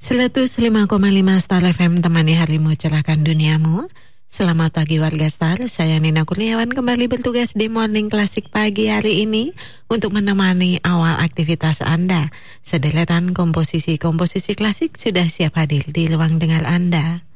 105,5 Star FM temani harimu cerahkan duniamu. Selamat pagi warga Star, saya Nina Kurniawan kembali bertugas di Morning Klasik pagi hari ini untuk menemani awal aktivitas Anda. Sederetan komposisi-komposisi klasik sudah siap hadir di ruang dengar Anda.